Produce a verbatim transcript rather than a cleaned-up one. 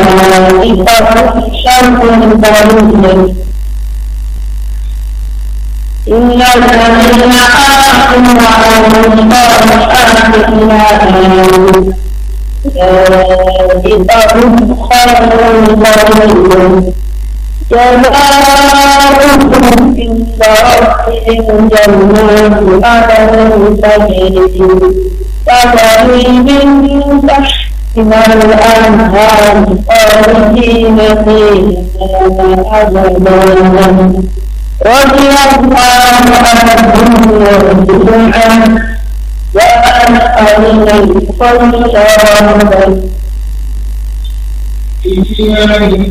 شر قليل إن الذين آمنوا وعملوا الصالحات أولئك هم خير البرية جزاؤهم عند ربهم جنات عدن تجري من تحتها الأنهار خالدين فيها أبدا رضي الله عنهم ورضوا عنه وأسألنا الخير